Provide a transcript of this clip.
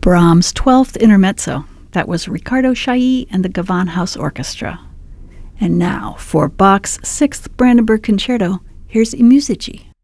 Brahms' 12th Intermezzo. That was Riccardo Chailly and the Gewandhaus Orchestra. And now, for Bach's 6th Brandenburg Concerto, here's I Musici.